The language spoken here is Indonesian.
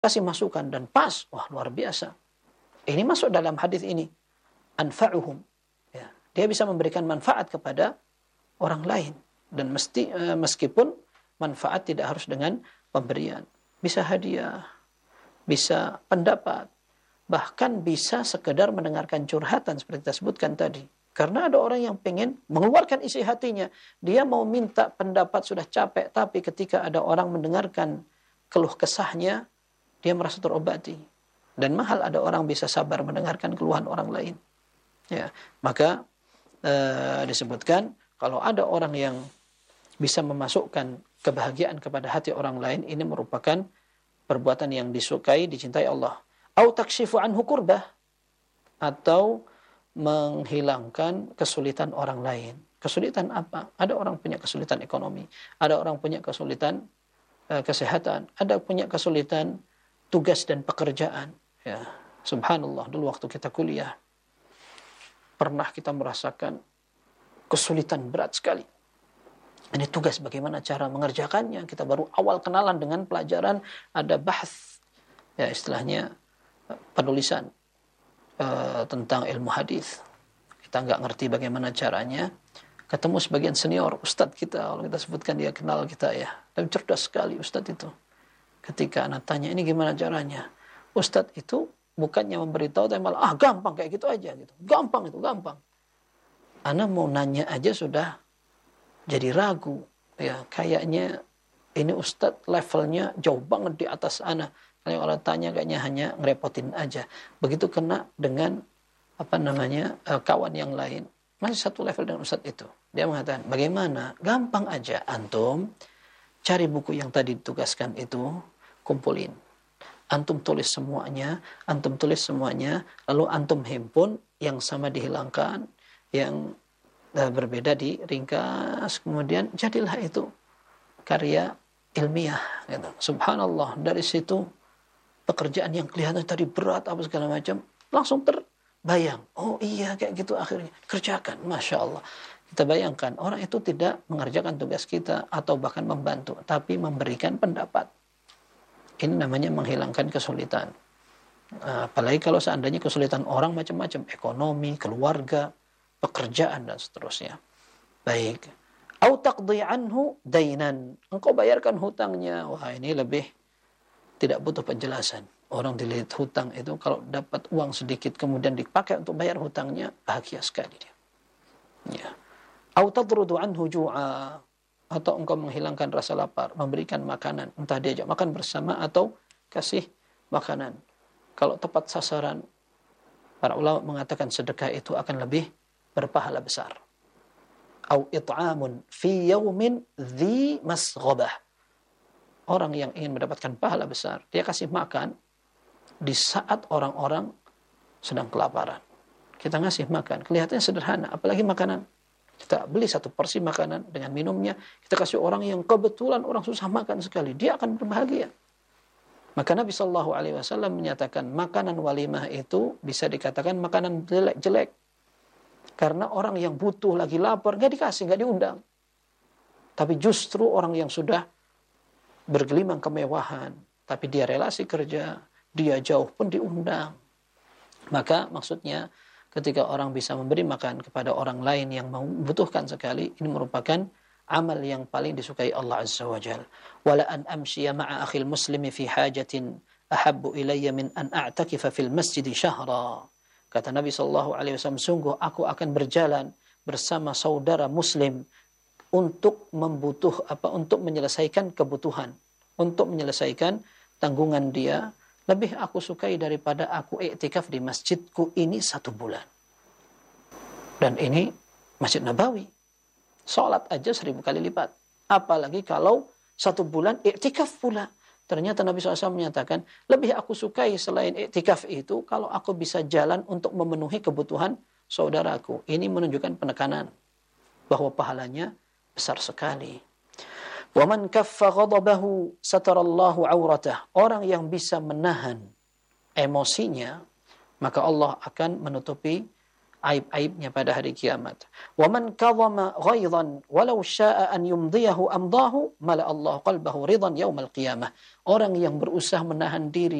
kasih masukan dan pas, wah luar biasa. Ini masuk dalam hadis ini, anfa'uhum. Ya, dia bisa memberikan manfaat kepada orang lain, dan meskipun manfaat tidak harus dengan pemberian, bisa hadiah, bisa pendapat, bahkan bisa sekedar mendengarkan curhatan seperti kita sebutkan tadi. Karena ada orang yang pengen mengeluarkan isi hatinya, dia mau minta pendapat sudah capek, tapi ketika ada orang mendengarkan keluh kesahnya, dia merasa terobati. Dan mahal ada orang bisa sabar mendengarkan keluhan orang lain. Ya, maka disebutkan kalau ada orang yang bisa memasukkan kebahagiaan kepada hati orang lain, ini merupakan perbuatan yang disukai, dicintai Allah. Au takshifu anhu kurbah, atau menghilangkan kesulitan orang lain. Kesulitan apa? Ada orang punya kesulitan ekonomi, ada orang punya kesulitan kesehatan, ada punya kesulitan tugas dan pekerjaan. Ya, subhanallah, dulu waktu kita kuliah pernah kita merasakan kesulitan berat sekali. Ini tugas, bagaimana cara mengerjakannya. Kita baru awal kenalan dengan pelajaran, ada bahs, ya istilahnya penulisan tentang ilmu hadis. Kita nggak ngerti bagaimana caranya. Ketemu sebagian senior, ustadz kita, kalau kita sebutkan dia kenal kita ya, tapi cerdas sekali ustadz itu. Ketika anak tanya, ini gimana caranya? Ustadz itu bukannya memberitahu, tapi malah, gampang kayak gitu aja gitu. Gampang itu, gampang. Anak mau nanya aja sudah jadi ragu. Ya, kayaknya ini ustadz levelnya jauh banget di atas anak. Kalau orang tanya kayaknya hanya ngerepotin aja. Begitu kena dengan kawan yang lain, masih satu level dengan ustadz itu. Dia mengatakan, bagaimana? Gampang aja, antum cari buku yang tadi ditugaskan itu, kumpulin. Antum tulis semuanya, lalu antum himpun, yang sama dihilangkan, yang berbeda diringkas, kemudian jadilah itu karya ilmiah. Gitu. Subhanallah, dari situ pekerjaan yang kelihatan tadi berat apa segala macam langsung terbayang. Oh iya, kayak gitu akhirnya kerjakan. Masya Allah. Kita bayangkan orang itu tidak mengerjakan tugas kita atau bahkan membantu, tapi memberikan pendapat. Ini namanya menghilangkan kesulitan. Apalagi kalau seandainya kesulitan orang macam-macam, ekonomi, keluarga, pekerjaan dan seterusnya. Baik. Au taqdi anhu dainan. Engkau bayarkan hutangnya. Wah, ini lebih tidak butuh penjelasan. Orang dilihat hutang itu, kalau dapat uang sedikit kemudian dipakai untuk bayar hutangnya, bahagia sekali dia. Ya. Au tadrudu anhu ju'a, atau engkau menghilangkan rasa lapar, memberikan makanan, entah diajak makan bersama atau kasih makanan. Kalau tepat sasaran, para ulama mengatakan sedekah itu akan lebih berpahala besar. Au it'amun fi yaumin dhi masghabah. Orang yang ingin mendapatkan pahala besar, dia kasih makan di saat orang-orang sedang kelaparan. Kita ngasih makan, kelihatannya sederhana, apalagi makanan. Kita beli satu porsi makanan dengan minumnya, kita kasih orang yang kebetulan orang susah makan sekali, dia akan berbahagia. Maka Nabi SAW menyatakan makanan walimah itu bisa dikatakan makanan jelek. Karena orang yang butuh lagi lapar, nggak dikasih, nggak diundang. Tapi justru orang yang sudah bergelimang kemewahan, tapi dia relasi kerja, dia jauh pun diundang. Maka maksudnya ketika orang bisa memberi makan kepada orang lain yang membutuhkan sekali, ini merupakan amal yang paling disukai Allah Azza wa Jalla. Wala an amshiya ma'a akhil muslimi fi hajatin ahabbu ilayya min an a'takifa fil masjid syahra. Kata Nabi SAW, sungguh aku akan berjalan bersama saudara muslim untuk menyelesaikan kebutuhan, untuk menyelesaikan tanggungan dia, lebih aku sukai daripada aku iktikaf di masjidku ini 1 bulan. Dan ini Masjid Nabawi. Salat aja 1000 kali lipat. Apalagi kalau 1 bulan iktikaf pula. Ternyata Nabi SAW menyatakan, lebih aku sukai selain iktikaf itu, kalau aku bisa jalan untuk memenuhi kebutuhan saudaraku. Ini menunjukkan penekanan bahwa pahalanya besar sekali. Wa man kaffa ghadabahu satarallahu auratah. Orang yang bisa menahan emosinya, maka Allah akan menutupi aib-aibnya pada hari kiamat. Wa man kadhama ghaidhan walau syaa'a an yumdiyahu amdahu mala Allah qalbahu ridhan yaumal qiyamah. Orang yang berusaha menahan diri